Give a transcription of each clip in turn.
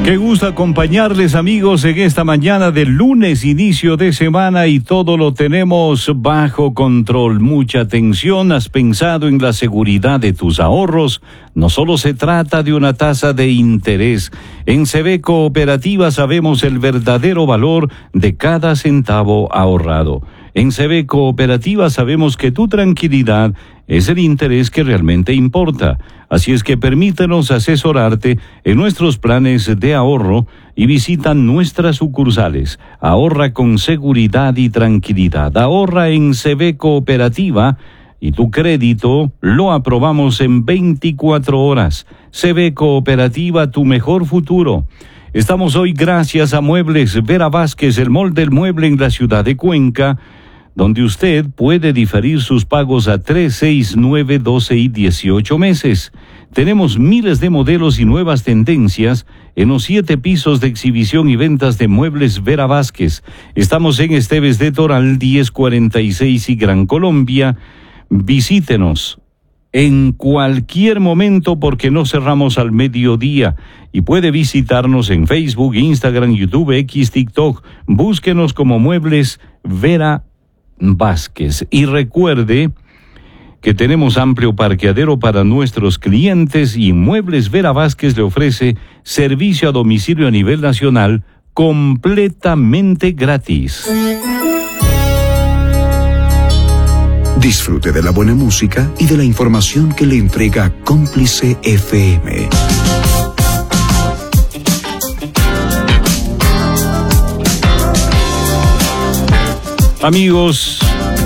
Qué gusto acompañarles, amigos, en esta mañana del lunes, inicio de semana, y todo lo tenemos bajo control. Mucha atención, has pensado en la seguridad de tus ahorros. No solo se trata de una tasa de interés. En CB Cooperativa sabemos el verdadero valor de cada centavo ahorrado. En CB Cooperativa sabemos que tu tranquilidad es el interés que realmente importa. Así es que permítenos asesorarte en nuestros planes de ahorro y visita nuestras sucursales. Ahorra con seguridad y tranquilidad. Ahorra en CB Cooperativa y tu crédito lo aprobamos en 24 horas. CB Cooperativa, tu mejor futuro. Estamos hoy gracias a Muebles Vera Vázquez, el mall del mueble en la ciudad de Cuenca, donde usted puede diferir sus pagos a 3, 6, 9, 12 y 18 meses. Tenemos miles de modelos y nuevas tendencias en los 7 pisos de exhibición y ventas de Muebles Vera Vázquez. Estamos en Esteves de Toral, 1046 y Gran Colombia. Visítenos en cualquier momento porque no cerramos al mediodía, y puede visitarnos en Facebook, Instagram, YouTube, X, TikTok. Búsquenos como Muebles Vera Vázquez. Y recuerde que tenemos amplio parqueadero para nuestros clientes, y Muebles Vera Vázquez le ofrece servicio a domicilio a nivel nacional completamente gratis. Disfrute de la buena música y de la información que le entrega Cómplice FM. Amigos,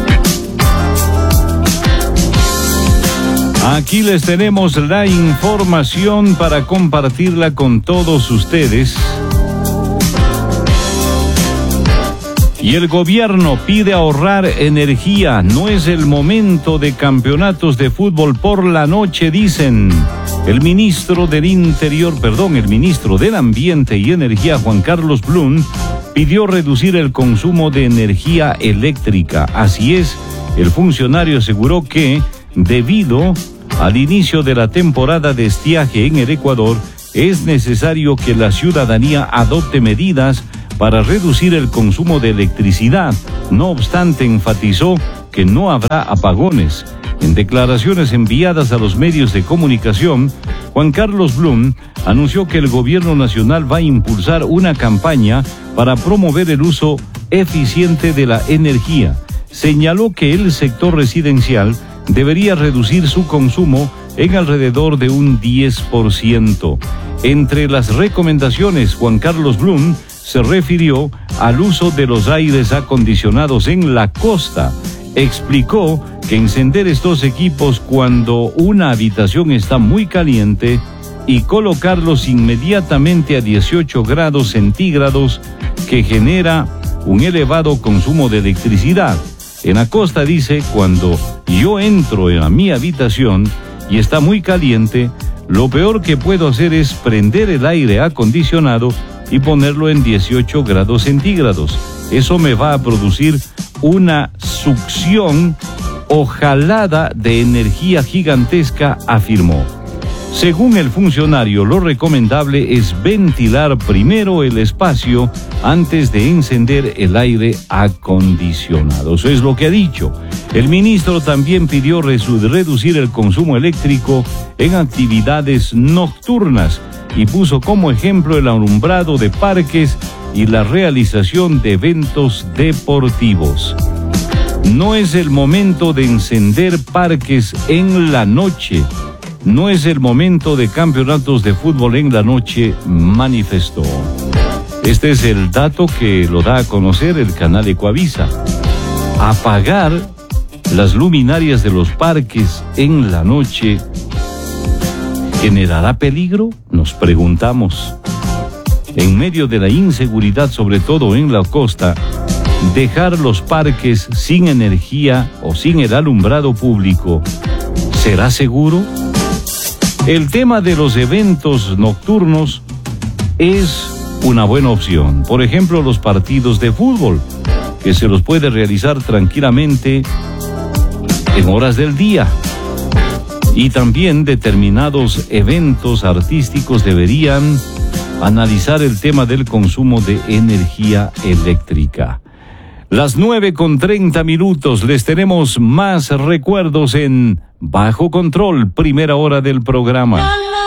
aquí les tenemos la información para compartirla con todos ustedes. Y el gobierno pide ahorrar energía. No es el momento de campeonatos de fútbol por la noche, dicen. El ministro del Ambiente y Energía, Juan Carlos Blum, pidió reducir el consumo de energía eléctrica. Así es, el funcionario aseguró que, debido al inicio de la temporada de estiaje en el Ecuador, es necesario que la ciudadanía adopte medidas para reducir el consumo de electricidad. No obstante, enfatizó que no habrá apagones. En declaraciones enviadas a los medios de comunicación, Juan Carlos Blum anunció que el gobierno nacional va a impulsar una campaña para promover el uso eficiente de la energía. Señaló que el sector residencial debería reducir su consumo en alrededor de un 10%. Entre las recomendaciones, Juan Carlos Blum se refirió al uso de los aires acondicionados en la costa. Explicó que encender estos equipos cuando una habitación está muy caliente y colocarlos inmediatamente a 18 grados centígrados, que genera un elevado consumo de electricidad. En la costa, dice, cuando yo entro a mi habitación y está muy caliente, lo peor que puedo hacer es prender el aire acondicionado y ponerlo en 18 grados centígrados. Eso me va a producir una succión o jalada de energía gigantesca, afirmó. Según el funcionario, lo recomendable es ventilar primero el espacio antes de encender el aire acondicionado. Eso es lo que ha dicho. El ministro también pidió reducir el consumo eléctrico en actividades nocturnas y puso como ejemplo el alumbrado de parques y la realización de eventos deportivos. No es el momento de encender parques en la noche. No es el momento de campeonatos de fútbol en la noche, manifestó. Este es el dato que lo da a conocer el canal Ecuavisa. Apagar las luminarias de los parques en la noche, ¿generará peligro? Nos preguntamos. En medio de la inseguridad, sobre todo en la costa, dejar los parques sin energía o sin el alumbrado público, ¿será seguro? El tema de los eventos nocturnos es una buena opción. Por ejemplo, los partidos de fútbol, que se los puede realizar tranquilamente en horas del día. Y también determinados eventos artísticos deberían analizar el tema del consumo de energía eléctrica. Las 9:30 les tenemos más recuerdos en Bajo Control, primera hora del programa.